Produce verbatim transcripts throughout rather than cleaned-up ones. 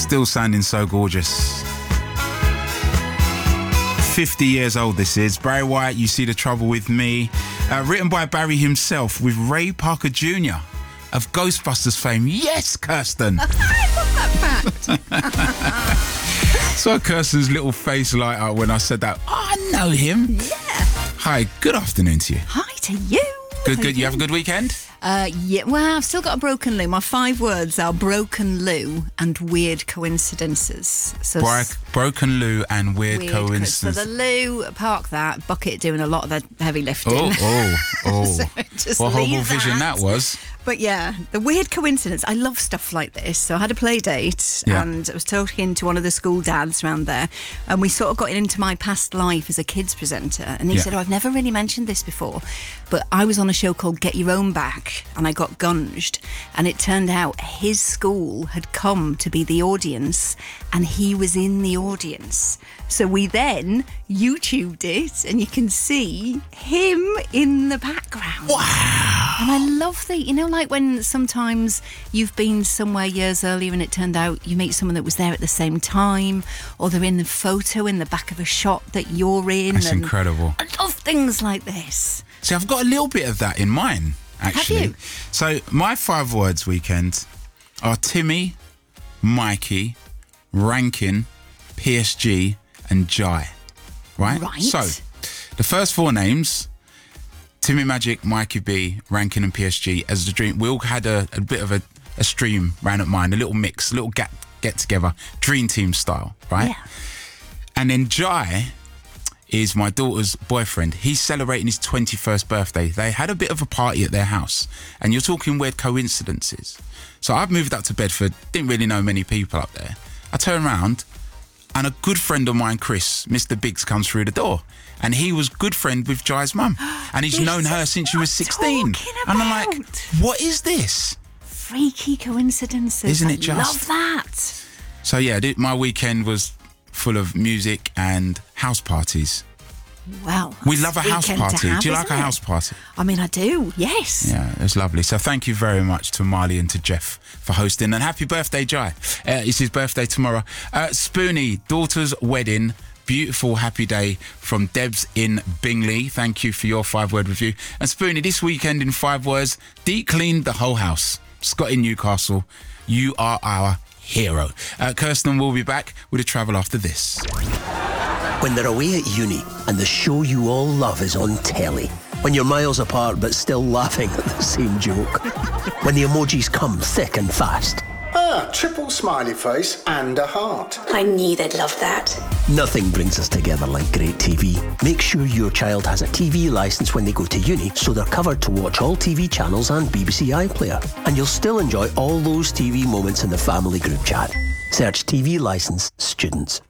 Still sounding so gorgeous. fifty years old this is. Barry White, You See the Trouble with Me. Uh, written by Barry himself with Ray Parker Junior of Ghostbusters fame. Yes, Kirsten. I love that fact. Saw Kirsten's little face light up when I said that. Oh, I know him. Yeah. Hi, good afternoon to you. Hi to you. Good, How good. You you have a good weekend? Uh, yeah, well, I've still got a broken loo. My five words are broken loo and weird coincidences. So Bro- broken loo and weird, weird coincidence. So the loo, park that, Bucket doing a lot of the heavy lifting. Oh, oh, oh. So just what horrible leave vision that was. But yeah, the weird coincidence. I love stuff like this. So I had a play date Yeah. and I was talking to one of the school dads around there, and we sort of got into my past life as a kids presenter. And he Yeah. said, oh, I've never really mentioned this before, but I was on a show called Get Your Own Back and I got gunged. And it turned out his school had come to be the audience and he was in the audience. So we then YouTubed it and you can see him in the background. Wow. And I love the, you know, like when sometimes you've been somewhere years earlier and it turned out you meet someone that was there at the same time, or they're in the photo in the back of a shot that you're in. That's and incredible. I love things like this. See, I've got a little bit of that in mine, actually. Have you? So my five words weekend are Timmy, Mikey, Rankin, P S G and Jai. Right? Right. So the first four names, Timmy Magic, Mikey B, Rankin and P S G, as the dream, we all had a, a bit of a, a stream round at mine, a little mix, a little get, get together, dream team style, right? Yeah. And then Jai is my daughter's boyfriend. He's celebrating his twenty-first birthday. They had a bit of a party at their house, and you're talking weird coincidences. So I've moved up to Bedford, didn't really know many people up there. I turn around, and a good friend of mine, Chris, Mister Biggs, comes through the door. And he was good friend with Jai's mum. And he's This known her is since she what was sixteen. talking And I'm like, about. what is this? Freaky coincidences. Isn't it I just? love that. So yeah, th- my weekend was full of music and house parties. Well, We love a it's house weekend to party. have, Do you like isn't a it? house party? I mean, I do, yes. Yeah, it was lovely. So thank you very much to Marley and to Jeff for hosting. And happy birthday, Jai. Uh, it's his birthday tomorrow. Uh, Spoonie, daughter's wedding. Beautiful, happy day from Debs in Bingley. Thank you for your five-word review. And Spoonie, this weekend in five words, deep cleaned the whole house. Scott in Newcastle, you are our hero. Uh, Kirsten will be back with a travel after this. When they're away at uni and the show you all love is on telly. When you're miles apart but still laughing at the same joke. When the emojis come thick and fast. Ah, triple smiley face and a heart. I knew they'd love that. Nothing brings us together like great T V. Make sure your child has a T V licence when they go to uni so they're covered to watch all T V channels and B B C iPlayer. And you'll still enjoy all those T V moments in the family group chat. Search T V licence students.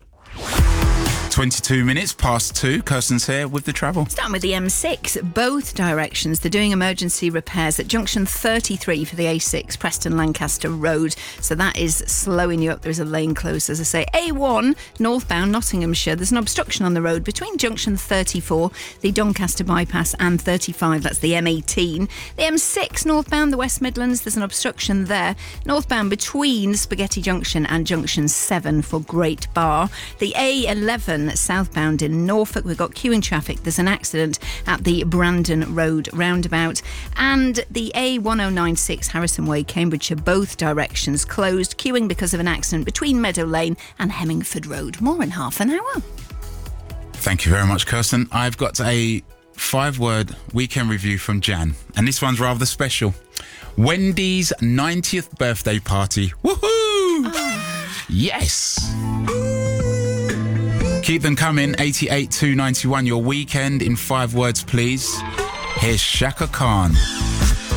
twenty-two minutes past two. Kirsten's here with the travel. Starting with the M six, both directions. They're doing emergency repairs at junction thirty-three for the A six, Preston Lancaster Road. So that is slowing you up. There is a lane closed, as I say. A one, northbound Nottinghamshire. There's an obstruction on the road between junction thirty-four, the Doncaster bypass, and thirty-five. That's the M eighteen. The M six, northbound the West Midlands. There's an obstruction there. Northbound between Spaghetti Junction and junction seven for Great Bar. The A eleven, southbound in Norfolk. We've got queuing traffic. There's an accident at the Brandon Road roundabout. And the A one oh nine six, Harrison Way, Cambridgeshire, both directions closed. Queuing because of an accident between Meadow Lane and Hemmingford Road. More in half an hour. Thank you very much, Kirsten. I've got a five-word weekend review from Jan, and this one's rather special. Wendy's ninetieth birthday party. Woohoo! Oh. Yes! Keep them coming. eighty-eight two ninety-one, your weekend in five words, please. Here's Shaka Khan.